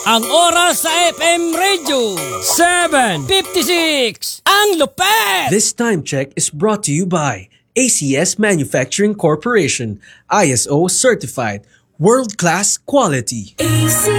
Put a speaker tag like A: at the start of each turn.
A: Ang oras sa FM Radio, 7:56. Ang lupet!
B: This time check is brought to you by ACS Manufacturing Corporation, ISO certified, world-class quality.